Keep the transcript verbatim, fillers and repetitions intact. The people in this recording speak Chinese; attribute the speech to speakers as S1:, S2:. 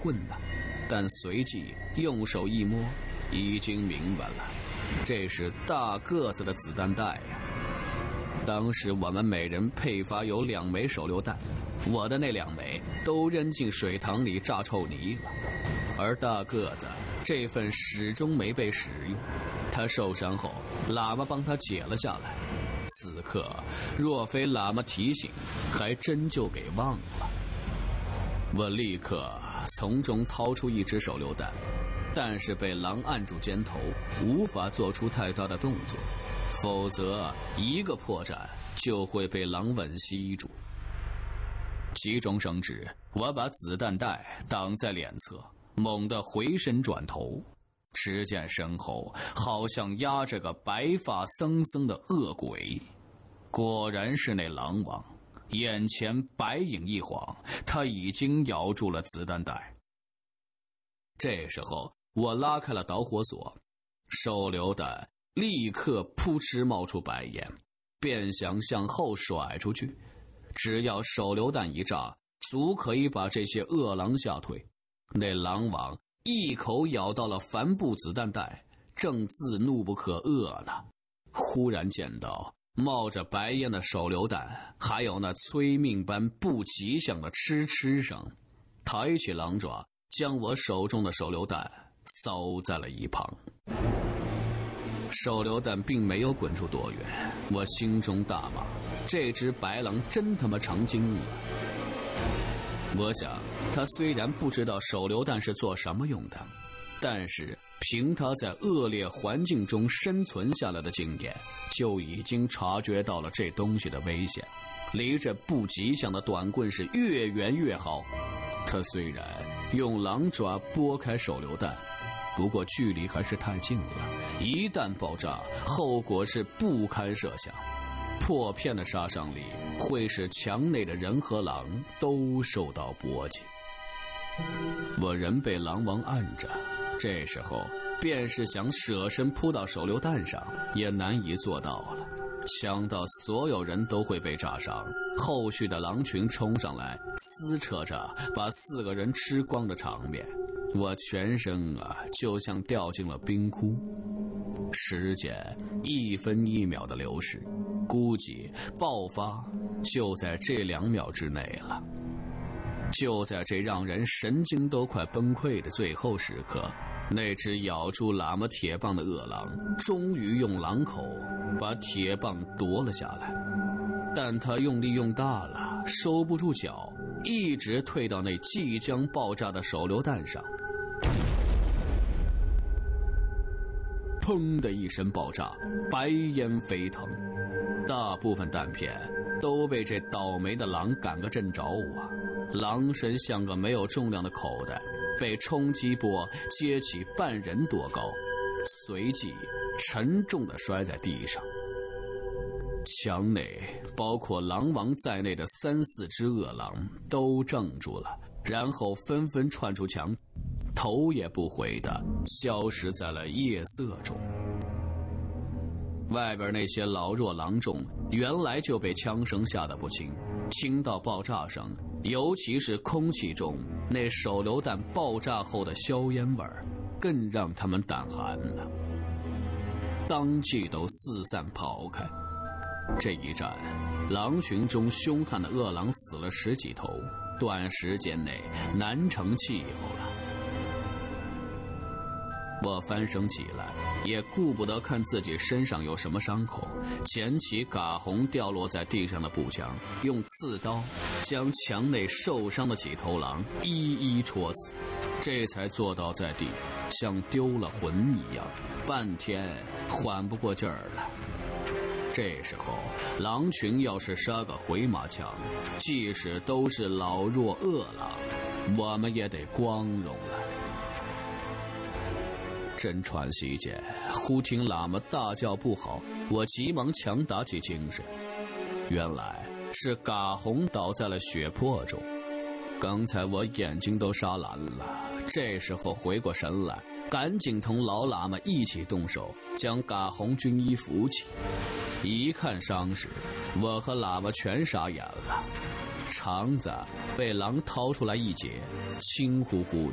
S1: 棍呢，但随即用手一摸，已经明白了，这是大个子的子弹袋呀。当时我们每人配发有两枚手榴弹，我的那两枚都扔进水塘里炸臭泥了，而大个子这份始终没被使用。他受伤后，喇嘛帮他解了下来。此刻若非喇嘛提醒，还真就给忘了。我立刻从中掏出一支手榴弹，但是被狼按住肩头，无法做出太大的动作，否则一个破绽就会被狼吻吸住。急中生智，我把子弹袋挡在脸侧，猛地回身转头，只见身后好像压着个白发僧僧的恶鬼，果然是那狼王。眼前白影一晃，他已经咬住了子弹袋。这时候我拉开了导火索，手榴弹立刻扑哧冒出白烟，便想向后甩出去，只要手榴弹一炸，足可以把这些恶狼吓退。那狼王一口咬到了帆布子弹袋，正自怒不可遏呢，忽然见到冒着白烟的手榴弹，还有那催命般不吉祥的嗤嗤声，抬起狼爪，将我手中的手榴弹扫在了一旁。手榴弹并没有滚出多远，我心中大骂，这只白狼真他妈成精了。我想他虽然不知道手榴弹是做什么用的，但是凭他在恶劣环境中生存下来的经验，就已经察觉到了这东西的危险，离这不吉祥的短棍是越远越好。他虽然用狼爪拨开手榴弹，不过距离还是太近了，一旦爆炸，后果是不堪设想。破片的杀伤力会使墙内的人和狼都受到波及。我人被狼王按着，这时候便是想舍身扑到手榴弹上，也难以做到了。想到所有人都会被炸伤，后续的狼群冲上来，撕扯着把四个人吃光的场面，我全身啊就像掉进了冰窟。时间一分一秒的流逝，估计爆发就在这两秒之内了。就在这让人神经都快崩溃的最后时刻，那只咬住喇嘛铁棒的恶狼终于用狼口把铁棒夺了下来，但他用力用大了，收不住脚，一直退到那即将爆炸的手榴弹上。砰的一声爆炸，白烟飞腾，大部分弹片都被这倒霉的狼赶个正着啊！狼身像个没有重量的口袋，被冲击波接起半人多高，随即沉重地摔在地上。墙内包括狼王在内的三四只恶狼都怔住了，然后纷纷窜出墙，头也不回地消失在了夜色中。外边那些老弱狼众原来就被枪声吓得不轻，听到爆炸声，尤其是空气中那手榴弹爆炸后的硝烟味儿，更让他们胆寒了，当即都四散跑开。这一战，狼群中凶悍的恶狼死了十几头，短时间内难成气候了。我翻身起来，也顾不得看自己身上有什么伤口，捡起嘎红掉落在地上的步枪，用刺刀将墙内受伤的几头狼一一戳死，这才坐倒在地，像丢了魂一样，半天缓不过劲儿来。这时候狼群要是杀个回马枪，即使都是老弱恶狼，我们也得光荣了。正喘息间，忽听喇嘛大叫不好，我急忙强打起精神，原来是嘎红倒在了血泊中。刚才我眼睛都杀蓝了，这时候回过神来，赶紧同老喇嘛一起动手，将嘎红军医扶起。一看伤势，我和喇嘛全傻眼了，肠子被狼掏出来一截，青乎乎